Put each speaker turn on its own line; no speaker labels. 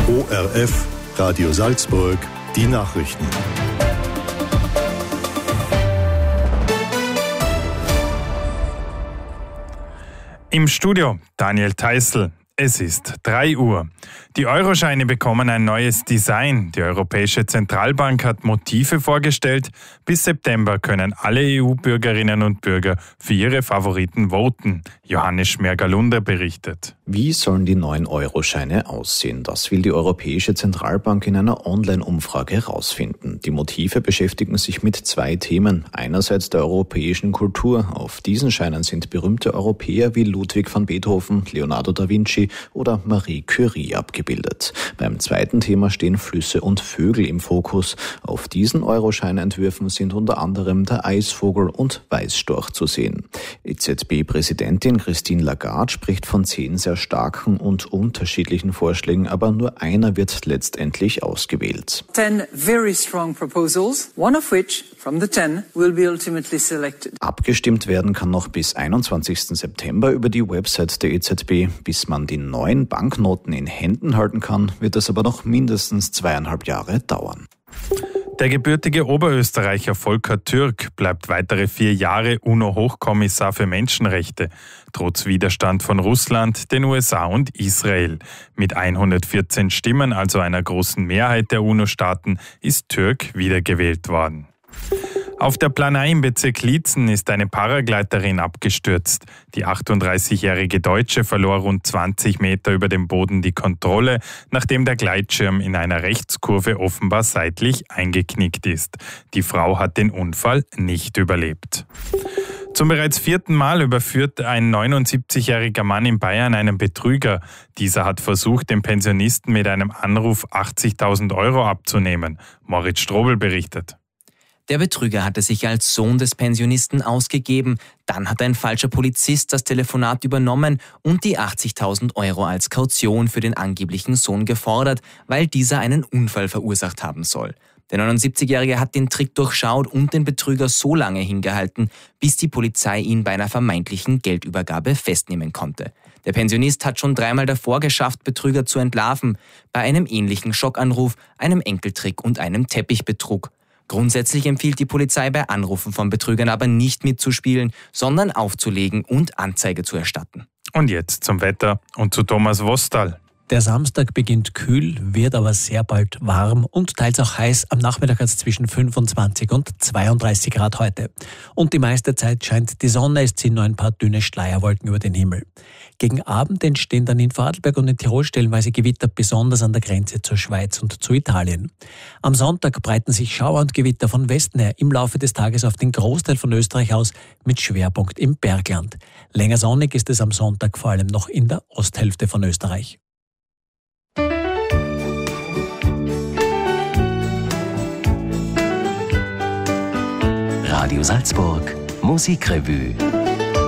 ORF, Radio Salzburg, die Nachrichten.
Im Studio Daniel Theißl. Es ist 3 Uhr. Die Euroscheine bekommen ein neues Design. Die Europäische Zentralbank hat Motive vorgestellt. Bis September können alle EU-Bürgerinnen und Bürger für ihre Favoriten voten. Johannes Schmergalunder berichtet.
Wie sollen die neuen Euroscheine aussehen? Das will die Europäische Zentralbank in einer Online-Umfrage herausfinden. Die Motive beschäftigen sich mit 2 Themen. Einerseits der europäischen Kultur. Auf diesen Scheinen sind berühmte Europäer wie Ludwig van Beethoven, Leonardo da Vinci oder Marie Curie abgebildet. Beim zweiten Thema stehen Flüsse und Vögel im Fokus. Auf diesen Euroscheinentwürfen sind unter anderem der Eisvogel und Weißstorch zu sehen. EZB-Präsidentin Christine Lagarde spricht von 10 sehr starken und unterschiedlichen Vorschlägen, aber nur einer wird letztendlich ausgewählt.
10 very strong proposals, one of which from the 10 will be ultimately selected.
Abgestimmt werden kann noch bis 21. September über die Website der EZB. Bis man die neuen Banknoten in Händen halten kann, wird es aber noch mindestens 2,5 Jahre dauern.
Der gebürtige Oberösterreicher Volker Türk bleibt weitere 4 Jahre UNO-Hochkommissar für Menschenrechte, trotz Widerstand von Russland, den USA und Israel. Mit 114 Stimmen, also einer großen Mehrheit der UNO-Staaten, ist Türk wiedergewählt worden. Auf der Planei im Bezirk Liezen ist eine Paragleiterin abgestürzt. Die 38-jährige Deutsche verlor rund 20 Meter über dem Boden die Kontrolle, nachdem der Gleitschirm in einer Rechtskurve offenbar seitlich eingeknickt ist. Die Frau hat den Unfall nicht überlebt. Zum bereits 4. Mal überführt ein 79-jähriger Mann in Bayern einen Betrüger. Dieser hat versucht, dem Pensionisten mit einem Anruf 80.000 Euro abzunehmen. Moritz Strobel berichtet.
Der Betrüger hatte sich als Sohn des Pensionisten ausgegeben. Dann hat ein falscher Polizist das Telefonat übernommen und die 80.000 Euro als Kaution für den angeblichen Sohn gefordert, weil dieser einen Unfall verursacht haben soll. Der 79-Jährige hat den Trick durchschaut und den Betrüger so lange hingehalten, bis die Polizei ihn bei einer vermeintlichen Geldübergabe festnehmen konnte. Der Pensionist hat schon 3-mal davor geschafft, Betrüger zu entlarven, bei einem ähnlichen Schockanruf, einem Enkeltrick und einem Teppichbetrug. Grundsätzlich empfiehlt die Polizei bei Anrufen von Betrügern aber nicht mitzuspielen, sondern aufzulegen und Anzeige zu erstatten.
Und jetzt zum Wetter und zu Thomas Wostal.
Der Samstag beginnt kühl, wird aber sehr bald warm und teils auch heiß. Am Nachmittag hat es zwischen 25 und 32 Grad heute. Und die meiste Zeit scheint die Sonne, es ziehen nur ein paar dünne Schleierwolken über den Himmel. Gegen Abend entstehen dann in Vorarlberg und in Tirol stellenweise Gewitter, besonders an der Grenze zur Schweiz und zu Italien. Am Sonntag breiten sich Schauer und Gewitter von Westen her im Laufe des Tages auf den Großteil von Österreich aus, mit Schwerpunkt im Bergland. Länger sonnig ist es am Sonntag vor allem noch in der Osthälfte von Österreich.
Radio Salzburg Musikrevue.